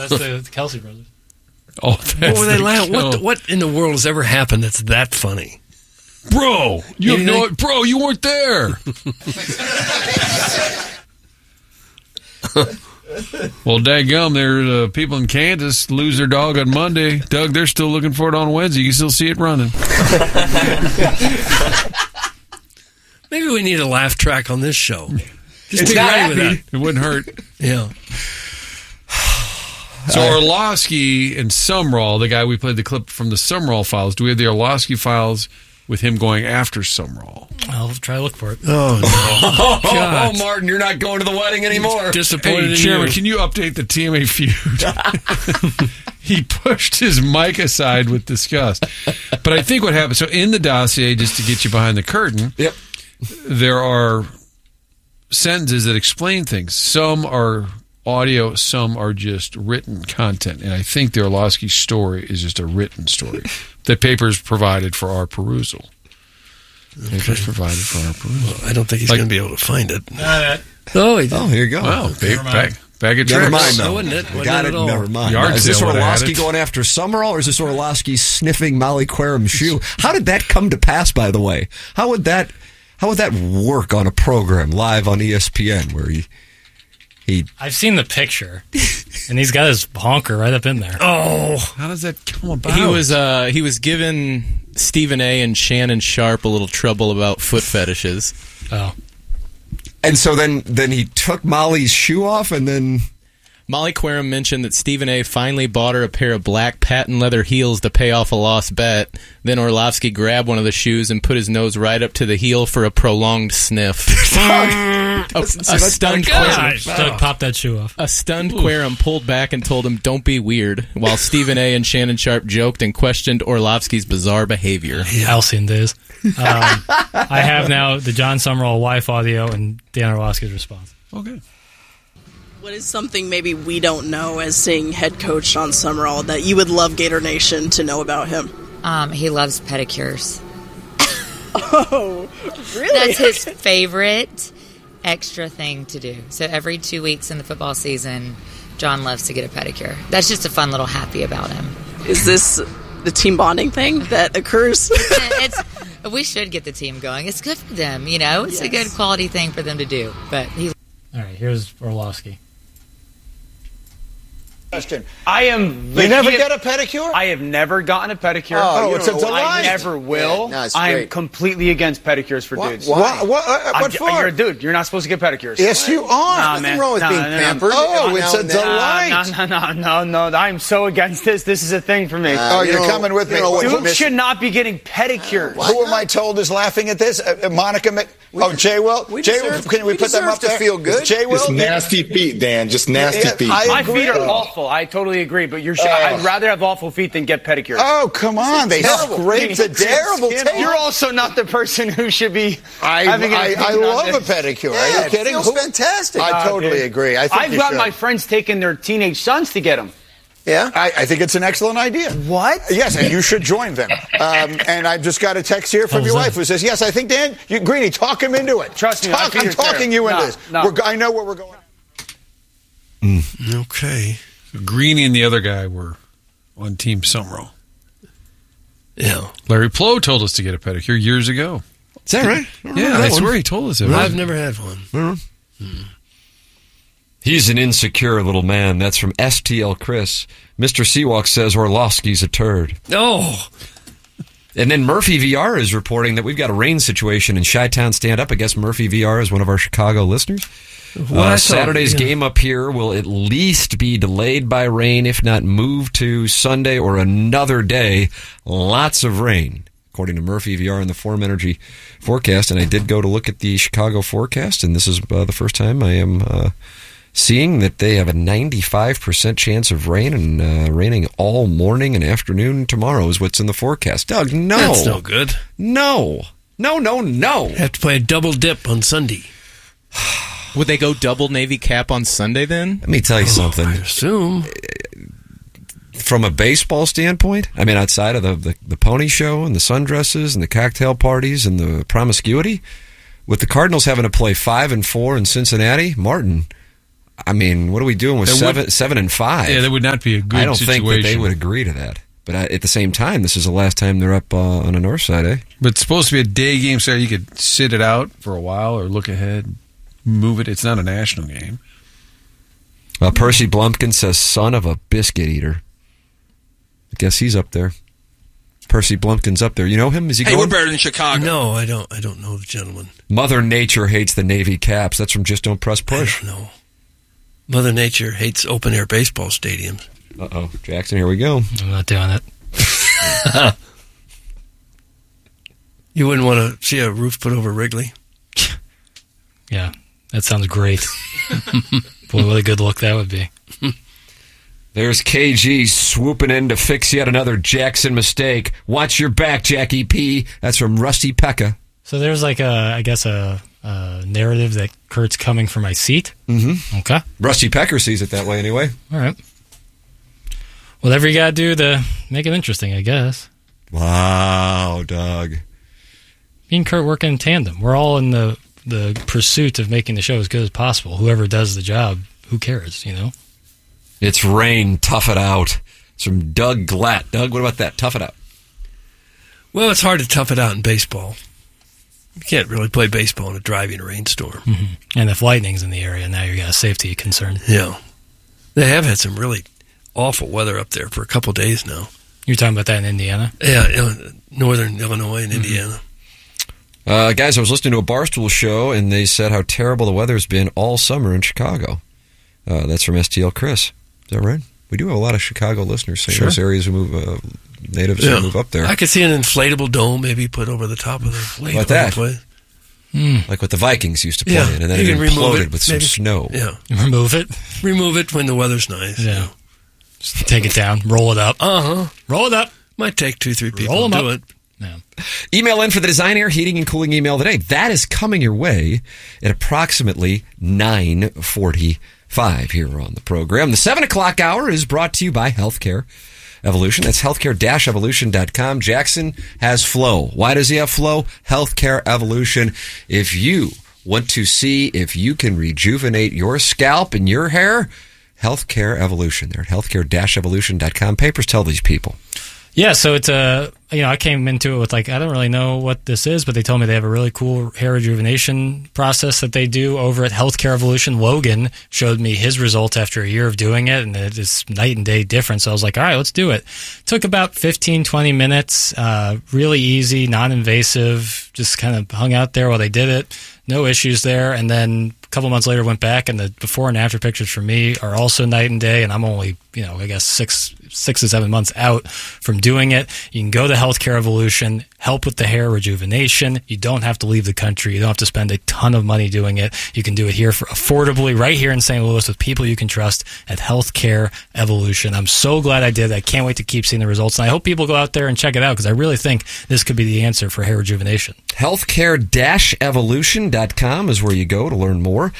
that's the Kelsey brothers. Oh, what were they laughing? What in the world has ever happened that's that funny? Bro, you weren't there. Well, daggum, there people in Kansas lose their dog on Monday. Doug, they're still looking for it on Wednesday. You can still see it running. Maybe we need a laugh track on this show. Just be ready with that. It wouldn't hurt. Yeah. So Orlovsky and Sumrall, the guy we played the clip from the Sumrall files, do we have the Orlovsky files with him going after Sumrall? I'll try to look for it. Oh, no. Oh, Martin, you're not going to the wedding anymore. Disappointed in Chairman, you. can you update the TMA feud? He pushed his mic aside with disgust. But I think what happened, so in the dossier, just to get you behind the curtain, Yep. there are sentences that explain things. Some are audio, some are just written content. And I think the Orlovsky story is just a written story that papers provided for our perusal. Papers provided for our perusal. Well, I don't think he's going to be able to find it. Oh, Here you go. Wow, bag of tricks. Never mind, though. No, wasn't it? Wasn't Got it it. at all. Never mind. Yard Is this sale would've had Orlovsky it. going after Sumrall, or is this Orlovsky sniffing Molly Querum's shoe? How did that come to pass, by the way? How would that work on a program live on ESPN where he I've seen the picture, and he's got his honker right up in there. Oh, How does that come about? He was giving Stephen A. and Shannon Sharp a little trouble about foot fetishes. Oh. and so then he took Molly's shoe off, and then Molly Querum mentioned that Stephen A. finally bought her a pair of black patent leather heels to pay off a lost bet. Then Orlovsky grabbed one of the shoes and put his nose right up to the heel for a prolonged sniff. A stunned Querum, Doug popped that shoe off. a stunned Querum pulled back and told him, "Don't be weird," while Stephen A. and Shannon Sharp joked and questioned Orlovsky's bizarre behavior. Halcyon days. I have now the John Sumrall wife audio and Dan Orlovsky's response. Okay. What is something maybe we don't know as seeing head coach John Sumrall that you would love Gator Nation to know about him? He loves pedicures. Oh, really? That's his favorite extra thing to do. So every 2 weeks in the football season, John loves to get a pedicure. That's just a fun little happy about him. Is this the team bonding thing that occurs? We should get the team going. It's good for them, you know. It's a good quality thing for them to do. But All right, here's Orlovsky. Question. You never get a pedicure? I have never gotten a pedicure. Oh, it's a delight. I never will. Yeah, no, it's I am great. completely against pedicures for dudes. What for? You're a dude. You're not supposed to get pedicures. Yes, you are. Nothing wrong with being pampered. Oh, it's a delight. No. I'm so against this. This is a thing for me. You're coming with me. Dudes should not be getting pedicures. Who am I told is laughing at this? Monica. Jay Will. Can we put them up there? Feel good. Jay Will. Just nasty feet, Dan. Just nasty feet. My feet are awful. I totally agree. But I'd rather have awful feet than get pedicures. Oh, come on. They scrape the terrible taste. You're also not the person who should be having I love a pedicure. Are you kidding? It feels fantastic. I totally agree. I think I've got my friends taking their teenage sons to get them. Yeah? I think it's an excellent idea. What? Yes, and you should join them. And I've just got a text here from your wife who says, yes, I think, Dan, Greeny, talk him into it. Trust me. I'm talking you into this. No. I know where we're going. okay. Greeny and the other guy were on Team Sumrall. Yeah. Larry Plow told us to get a pedicure years ago. is that right? Yeah, I swear he told us it. I've never had one. He's an insecure little man. That's from STL Chris. Mr. Seawalk says Orlovsky's a turd. Oh. And then Murphy VR is reporting that we've got a rain situation in Chi-Town. Stand up. I guess Murphy VR is one of our Chicago listeners. Saturday's game up here will at least be delayed by rain, if not moved to Sunday or another day. Lots of rain, according to Murphy VR in the Forum Energy forecast. And I did go to look at the Chicago forecast, and this is the first time I am seeing that they have a 95% chance of rain and raining all morning and afternoon tomorrow is what's in the forecast. Doug, no. That's no good. No. Have to play a double dip on Sunday. Would they go double Navy cap on Sunday then? Let me tell you something. I assume. From a baseball standpoint, I mean, outside of the pony show and the sundresses and the cocktail parties and the promiscuity, with the Cardinals having to play 5-4 in Cincinnati, Martin, I mean, what are we doing with 7 and 5? Yeah, that would not be a good I don't situation. think that they would agree to that. But at the same time, this is the last time they're up on the north side, eh? But it's supposed to be a day game, so you could sit it out for a while or look ahead, move it. It's not a national game. Percy Blumpkin says, son of a biscuit eater. I guess he's up there. Percy Blumpkin's up there. You know him? Is he Hey, going? we're better than Chicago. No, I don't know the gentleman. Mother Nature hates the Navy Caps. That's from Just Don't Press Push. I don't know. Mother Nature hates open-air baseball stadiums. Uh-oh. Jackson, here we go. I'm not doing it. You wouldn't want to see a roof put over Wrigley? Yeah, that sounds great. Boy, what a good look that would be. There's KG swooping in to fix yet another Jackson mistake. Watch your back, Jackie P. That's from Rusty Pekka. So there's like a narrative that Kurt's coming for my seat. Mm-hmm. Okay. Rusty Pecker sees it that way anyway. All right. Whatever you got to do to make it interesting, I guess. Wow, Doug. Me and Kurt work in tandem. We're all in the pursuit of making the show as good as possible. Whoever does the job, who cares, you know? It's rain. Tough it out. It's from Doug Glatt. Doug, what about that? Tough it out. Well, it's hard to tough it out in baseball. You can't really play baseball in a driving rainstorm. Mm-hmm. And if lightning's in the area, now you got a safety concern. Yeah. They have had some really awful weather up there for a couple of days now. You're talking about that in Indiana? Yeah, northern Illinois and Indiana. Guys, I was listening to a Barstool show, and they said how terrible the weather's been all summer in Chicago. That's from STL Chris. Is that right? We do have a lot of Chicago listeners. St. Louis areas who move, natives who move up there. I could see an inflatable dome maybe put over the top of the like that. Like what the Vikings used to play in, and then it imploded with some snow. Yeah. Remove it? Remove it when the weather's nice. Yeah. Just take it down, roll it up. Roll it up. Might take 2-3 people roll to them do up. it. Yeah. Email in for the Design Air Heating and Cooling email today. That is coming your way at approximately 9:45 here on the program. The 7 o'clock hour is brought to you by Healthcare Evolution. That's healthcare-evolution.com. Jackson has flow. Why does he have flow? Healthcare Evolution. If you want to see if you can rejuvenate your scalp and your hair, Healthcare Evolution. They're at healthcare-evolution.com. Papers tell these people. Yeah, so it's I came into it with I don't really know what this is, but they told me they have a really cool hair rejuvenation process that they do over at Healthcare Evolution. Logan showed me his results after a year of doing it, and it's night and day difference. So I was like, all right, let's do it. Took about 15, 20 minutes, really easy, non-invasive, just kind of hung out there while they did it. No issues there. And then a couple months later went back, and the before and after pictures for me are also night and day, and I'm only, I guess 6 to 7 months out from doing it. You can go to Healthcare Evolution, help with the hair rejuvenation. You don't have to leave the country. You don't have to spend a ton of money doing it. You can do it here for affordably right here in St. Louis with people you can trust at Healthcare Evolution. I'm so glad I did. I can't wait to keep seeing the results, and I hope people go out there and check it out because I really think this could be the answer for hair rejuvenation. Healthcare-evolution.com is where you go to learn more.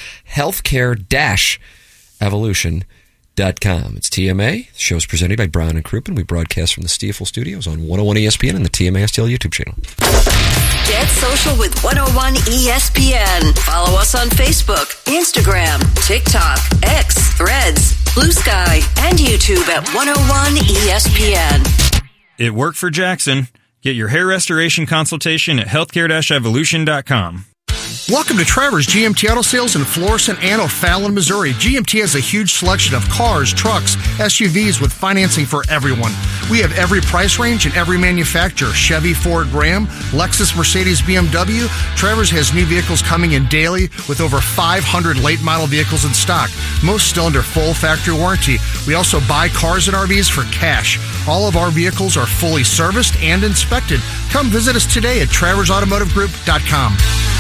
Healthcare-evolution.com. It's TMA. The show is presented by Brown and Crouppen. We broadcast from the Stiefel Studios on 101 ESPN and the TMA STL YouTube channel. Get social with 101 ESPN. Follow us on Facebook, Instagram, TikTok, X, Threads, Blue Sky, and YouTube at 101 ESPN. It worked for Jackson. Get your hair restoration consultation at healthcare-evolution.com. Welcome to Trevor's GMT Auto Sales in Florissant and O'Fallon, Missouri. GMT has a huge selection of cars, trucks, SUVs with financing for everyone. We have every price range and every manufacturer. Chevy, Ford, Ram, Lexus, Mercedes, BMW. Trevor's has new vehicles coming in daily with over 500 late model vehicles in stock, most still under full factory warranty. We also buy cars and RVs for cash. All of our vehicles are fully serviced and inspected. Come visit us today at TrevorsAutomotiveGroup.com.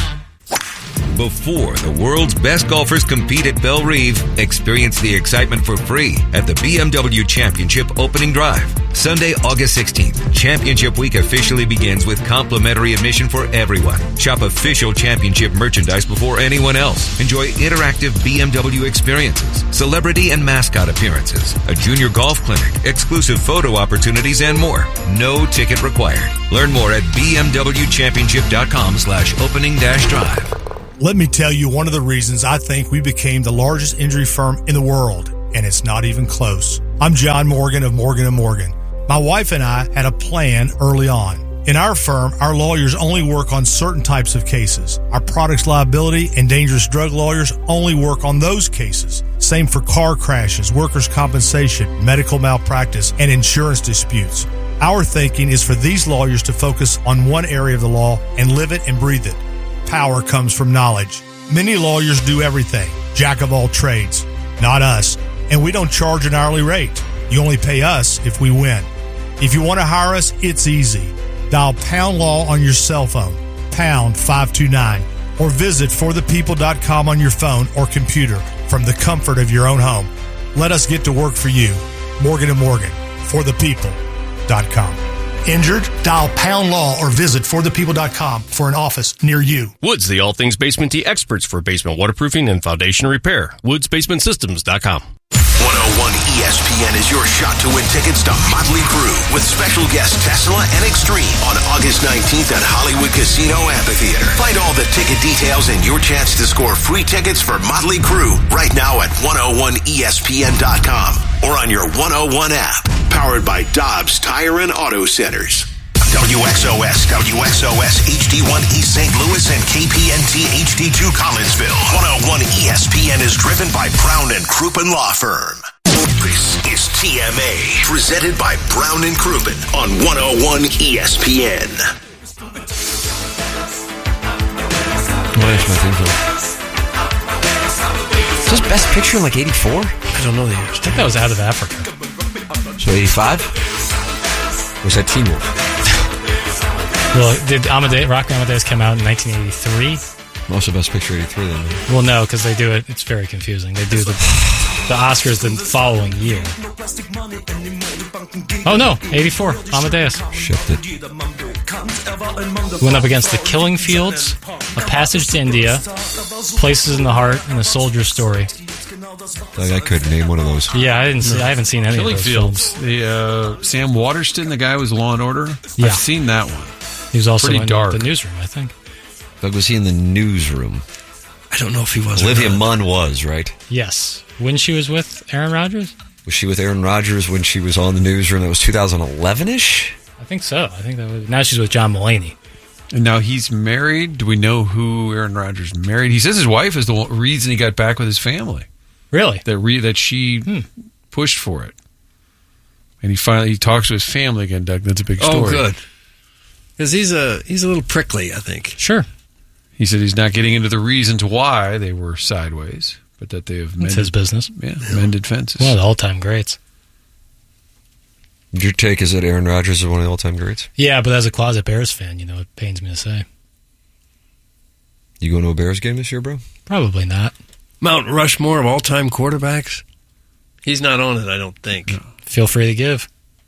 Before the world's best golfers compete at Belle Reve, experience the excitement for free at the BMW Championship Opening Drive. Sunday, August 16th, Championship Week officially begins with complimentary admission for everyone. Shop official championship merchandise before anyone else. Enjoy interactive BMW experiences, celebrity and mascot appearances, a junior golf clinic, exclusive photo opportunities, and more. No ticket required. Learn more at bmwchampionship.com/opening-drive. Let me tell you one of the reasons I think we became the largest injury firm in the world, and it's not even close. I'm John Morgan of Morgan & Morgan. My wife and I had a plan early on. In our firm, our lawyers only work on certain types of cases. Our products liability and dangerous drug lawyers only work on those cases. Same for car crashes, workers' compensation, medical malpractice, and insurance disputes. Our thinking is for these lawyers to focus on one area of the law and live it and breathe it. Power comes from knowledge. Many lawyers do everything, jack of all trades. Not us, and we don't charge an hourly rate. You only pay us if we win. If you want to hire us, it's easy. Dial Pound Law on your cell phone, pound 529, or visit forthepeople.com on your phone or computer from the comfort of your own home. Let us get to work for you. Morgan & Morgan, forthepeople.com. Injured? Dial Pound Law or visit forthepeople.com for an office near you. Woods, the all things basement tea experts for basement waterproofing and foundation repair. WoodsBasementSystems.com. 101 ESPN is your shot to win tickets to Motley Crue with special guests Tesla and Extreme on August 19th at Hollywood Casino Amphitheater. Find all the ticket details and your chance to score free tickets for Motley Crue right now at 101ESPN.com or on your 101 app. Powered by Dobbs Tire and Auto Centers. WXOS, HD1 East St. Louis, and KPNT HD2 Collinsville. 101 ESPN is driven by Brown and Crouppen Law Firm. This is TMA, presented by Brown and Crouppen on 101 ESPN. Is this Best Picture in like 84? I don't know the years. I think that was Out of Africa. So 85? Or was that Teen Wolf? Well, did Rock Amadeus come out in 1983? Most of Best Picture 83 then. Well, no, because they do it. It's very confusing. They do the Oscars the following year. Oh no, 84. Amadeus. Shifted. Went up against The Killing Fields, A Passage to India, Places in the Heart, and A Soldier's Story. I couldn't name one of those. Yeah, I haven't seen any Killing of those Fields. films. The Sam Waterston, the guy who was Law and Order. Yeah. I've seen that one. He was also pretty in dark. The Newsroom, I think. Doug, was he in The Newsroom? I don't know if he was. Olivia Munn was, right? Yes. When she was with Aaron Rodgers? Was she with Aaron Rodgers when she was on The Newsroom? That was 2011-ish? I think so. I think that was. Now she's with John Mulaney. And now he's married. Do we know who Aaron Rodgers married? He says his wife is the reason he got back with his family. Really? That she pushed for it. And he talks to his family again, Doug. That's a big story. Oh, good. Because he's a little prickly, I think. Sure. He said he's not getting into the reasons why they were sideways, but that they have It's his business. Mended fences. One of the all-time greats. Your take is that Aaron Rodgers is one of the all-time greats? Yeah, but as a closet Bears fan, it pains me to say. You going to a Bears game this year, bro? Probably not. Mount Rushmore of all-time quarterbacks? He's not on it, I don't think. No. Feel free to give.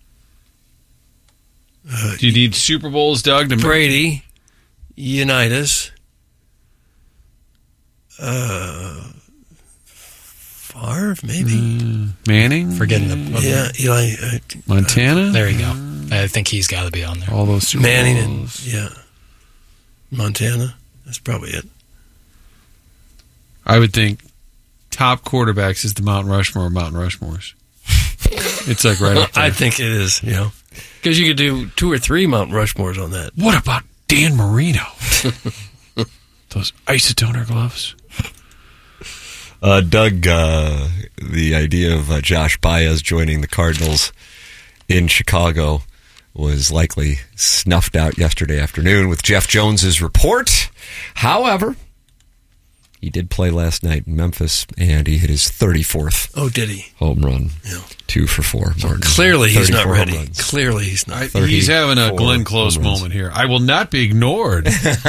Do you need Super Bowls, Doug? Brady, Unitas, Favre, maybe. Manning? Forgetting Eli. Montana? There you go. I think he's got to be on there. All those Super Manning Bowls. and, Montana. That's probably it. I would think top quarterbacks is the Mount Rushmore of Mountain Rushmores. It's like right up there. I think it is, Because you could do 2 or 3 Mount Rushmores on that. What about Dan Marino? Those isotoner gloves. Doug, the idea of Josh Baez joining the Cardinals in Chicago was likely snuffed out yesterday afternoon with Jeff Jones's report. However, he did play last night in Memphis, and he hit his 34th home run. Yeah. 2 for 4. So clearly he's not ready. Clearly he's not. He's having a Glenn Close moment here. I will not be ignored.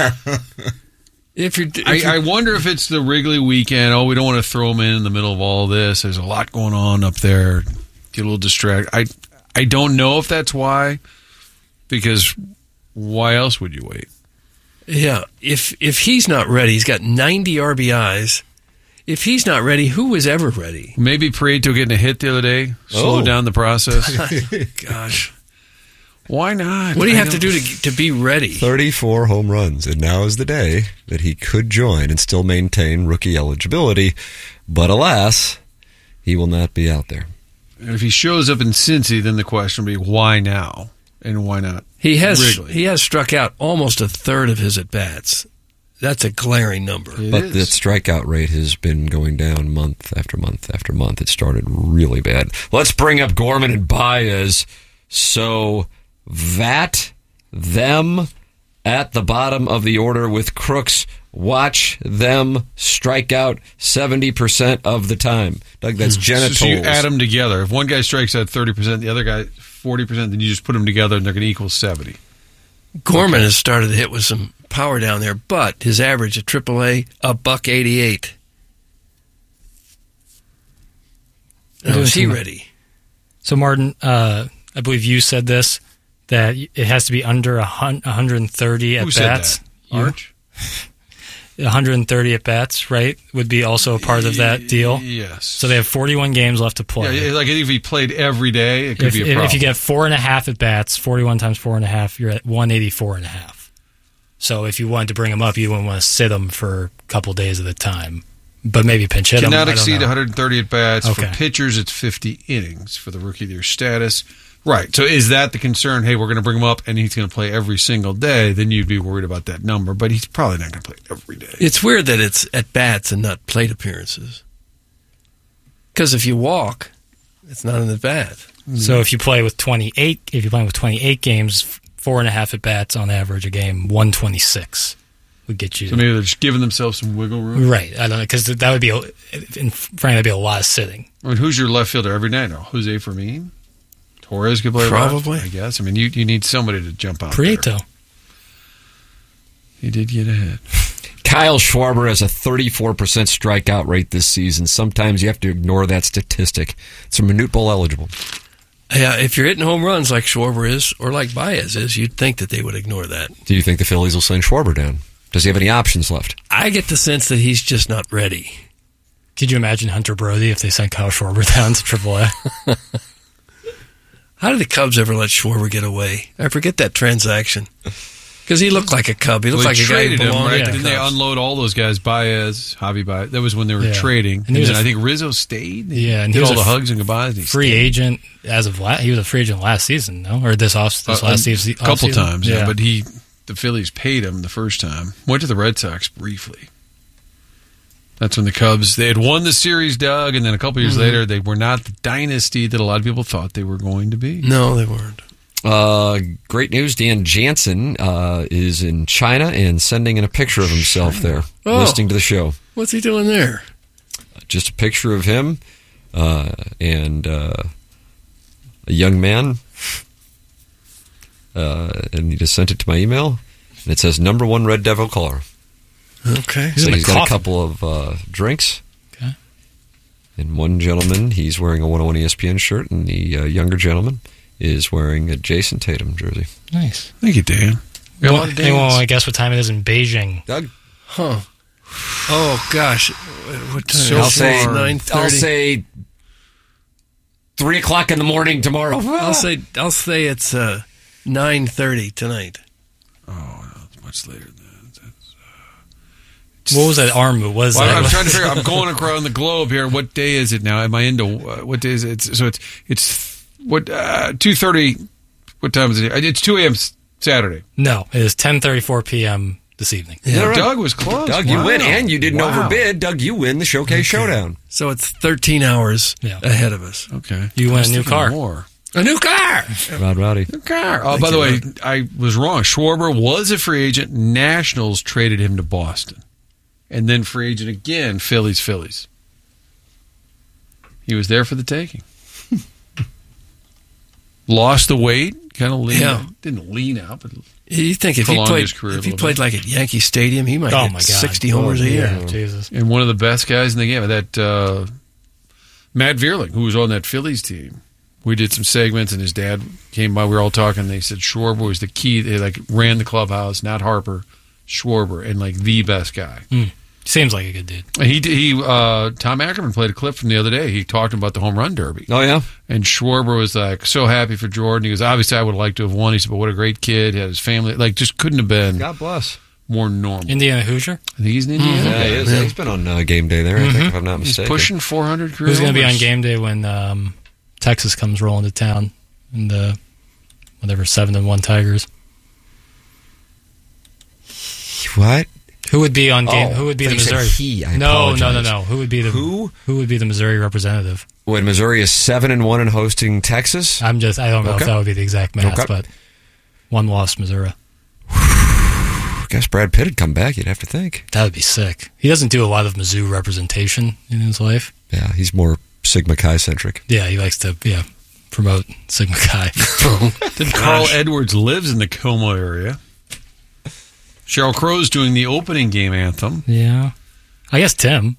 I wonder if it's the Wrigley weekend. Oh, we don't want to throw him in the middle of all this. There's a lot going on up there. Get a little distracted. I don't know if that's why, because why else would you wait? Yeah, if he's not ready, he's got 90 RBIs. If he's not ready, who was ever ready? Maybe Prieto getting a hit the other day slowed down the process. Gosh. Why not? What do you have to do to be ready? 34 home runs, and now is the day that he could join and still maintain rookie eligibility. But alas, he will not be out there. And if he shows up in Cincy, then the question will be, why now? And why not He has Wrigley? struck out almost a third of his at-bats. That's a glaring number. But the strikeout rate has been going down month after month after month. It started really bad. Let's bring up Gorman and Baez. So them at the bottom of the order with Crooks. Watch them strike out 70% of the time. Doug, that's genitals. So you add them together. If one guy strikes out 30%, the other guy 40%, then you just put them together and they're going to equal 70. Gorman has started to hit with some power down there, but his average at AAA, $188. Now, is he ready? So, Martin, I believe you said this, that it has to be under 130 at-bats. Who said that? Arch? 130 at-bats, right, would be also a part of that deal? Yes. So they have 41 games left to play. Yeah, like if he played every day, it could be a problem. If you get 4.5 at-bats, 41 times 4.5, you're at 184.5. So if you wanted to bring him up, you wouldn't want to sit him for a couple days at a time. But maybe pinch hit him. Cannot exceed 130 at-bats. Okay. For pitchers, it's 50 innings for the Rookie of the Year status. Right. So is that the concern? Hey, we're going to bring him up and he's going to play every single day. Then you'd be worried about that number. But he's probably not going to play every day. It's weird that it's at-bats and not plate appearances. Because if you walk, it's not an at-bat. So if you play with 28, if you're playing with 28 games, 4.5 at-bats on average a game, 126 would get you. So maybe they're just giving themselves some wiggle room? Right. I don't know, because that would be, frankly, that'd be a lot of sitting. I mean, who's your left fielder every night now? Jose Fermin? Torres could play Probably. left, I guess. I mean, you need somebody to jump out Prieto. there. He did get ahead. Kyle Schwarber has a 34% strikeout rate this season. Sometimes you have to ignore that statistic. It's a Minute Bowl eligible. Yeah, if you're hitting home runs like Schwarber is or like Baez is, you'd think that they would ignore that. Do you think the Phillies will send Schwarber down? Does he have any options left? I get the sense that he's just not ready. Could you imagine Hunter Brody if they sent Kyle Schwarber down to AAA? How did the Cubs ever let Schwarber get away? I forget that transaction. Because he looked like a Cub. He looked like a guy who belonged right? at the Didn't they Cubs. unload all those guys? Baez, Javi Baez. That was when they were trading. And then I think Rizzo stayed. Yeah, and he he was all a the hugs and goodbyes. And he free stayed. agent as of he was a free agent last season, no? Or this last season? A couple times, yeah. But the Phillies paid him the first time. Went to the Red Sox briefly. That's when the Cubs, they had won the series, Doug, and then a couple years later, they were not the dynasty that a lot of people thought they were going to be. No, they weren't. Great news. Dan Jansen is in China and sending in a picture of himself there, listening to the show. What's he doing there? Just a picture of him and a young man. And he just sent it to my email, and it says #1 Red Devil color. Okay. So he's got a couple of drinks. Okay. And one gentleman, he's wearing a 101 ESPN shirt, and the younger gentleman is wearing a Jason Tatum jersey. Nice. Thank you, Dan. Anyone want to guess what time it is in Beijing? Doug? Huh. Oh, gosh. What time? So I'll say 9:30. I'll say 3 o'clock in the morning tomorrow. I'll say it's 9:30 tonight. Oh, no, it's much later than that. What was that arm move? What is that? I'm trying to figure out. I'm going around the globe here. What day is it now? Am I into what day is it? So it's what 2:30. What time is it? It's 2 a.m. Saturday. No, it is 10:34 p.m. this evening. Yeah, Doug was close. Doug, you win, and you didn't overbid. Doug, you win the Showcase Showdown. So it's 13 hours ahead of us. Okay. You win a new car. A new car! Rowdy. New car. Oh, by the way, I was wrong. Schwarber was a free agent. Nationals traded him to Boston. And then free agent again, Phillies. He was there for the taking. Lost the weight, kind of lean out. Didn't lean out, but you think if he played like at Yankee Stadium, he might get 60 homers a year. Jesus. And one of the best guys in the game, that Matt Vierling, who was on that Phillies team. We did some segments, and his dad came by. We were all talking, and they said Schwarber was the key. They ran the clubhouse, not Harper, Schwarber, and the best guy. Seems like a good dude. Tom Ackerman played a clip from the other day. He talked about the home run derby. Oh, yeah? And Schwarber was like so happy for Jordan. He goes, obviously I would like to have won. He said, but what a great kid. He had his family. Like, just couldn't have been. God bless. More normal. Indiana Hoosier? I think he's in Indiana. Yeah, he is. He's been on game day there, I think, if I'm not mistaken. He's pushing 400 career Who's going to be homers. on game day when Texas comes rolling to town in the 7-1 Tigers? What? Who would be on game? Who would be the Missouri? No. Who would be the Missouri representative? When Missouri is 7-1 and hosting Texas? I don't know if that would be the exact math, but one loss Missouri. I guess Brad Pitt would come back, you'd have to think. That would be sick. He doesn't do a lot of Mizzou representation in his life. Yeah, he's more Sigma Chi centric. Yeah, he likes to promote Sigma Chi. Carl Edwards lives in the Como area. Sheryl Crow's doing the opening game anthem. Yeah. I guess Tim.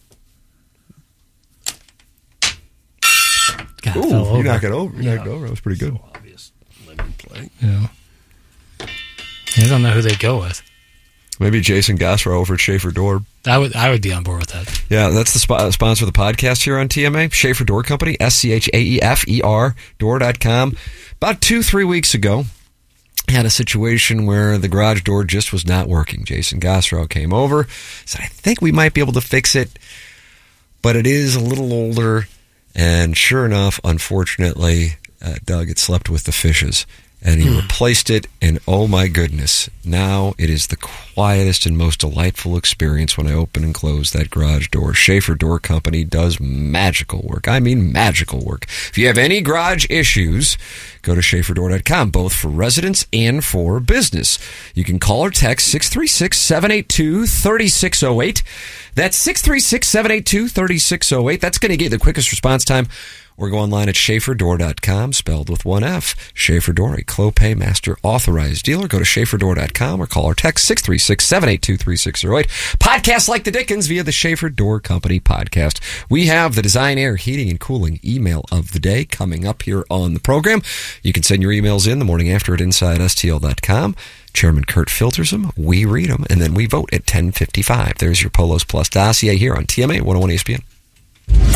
God, Ooh, you knocked it over. You knocked it over. That was pretty good. So obvious. Lemon play. Yeah. I don't know who they'd go with. Maybe Jason Gosrow over at Schaefer Door. I would be on board with that. Yeah, that's the sponsor of the podcast here on TMA. Schaefer Door Company, SCHAEFER, door.com. About 2-3 weeks ago, had a situation where the garage door just was not working. Jason Gosrow came over, said, I think we might be able to fix it, but it is a little older. And sure enough, unfortunately, Doug had slept with the fishes. And he replaced it, and oh my goodness, now it is the quietest and most delightful experience when I open and close that garage door. Schaefer Door Company does magical work. I mean magical work. If you have any garage issues, go to SchaeferDoor.com, both for residents and for business. You can call or text 636-782-3608. That's 636-782-3608. That's going to get the quickest response time. Or go online at SchaeferDoor.com, spelled with one F. Schaefer Door, a Clopay Master authorized dealer. Go to SchaeferDoor.com or call or text 636-782-3608. Podcasts like the Dickens via the Schaefer Door Company podcast. We have the Design Air Heating and Cooling email of the day coming up here on the program. You can send your emails in the morning after at InsideSTL.com. Chairman Kurt filters them, we read them, and then we vote at 10:55. There's your Polos Plus dossier here on TMA 101 ESPN.